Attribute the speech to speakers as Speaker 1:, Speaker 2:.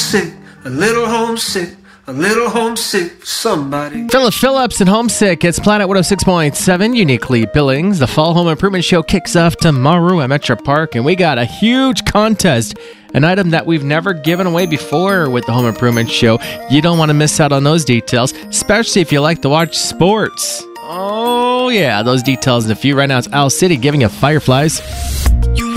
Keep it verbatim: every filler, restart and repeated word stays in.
Speaker 1: homesick, a little homesick, a little homesick for somebody.
Speaker 2: Philip Phillips and Homesick. It's Planet one oh six point seven, uniquely Billings. The Fall Home Improvement Show kicks off tomorrow at Metro Park, and we got a huge contest, an item that we've never given away before with the Home Improvement Show. You don't want to miss out on those details, especially if you like to watch sports. Oh, yeah, those details in a few. Right now, it's Owl City giving you Fireflies.
Speaker 3: You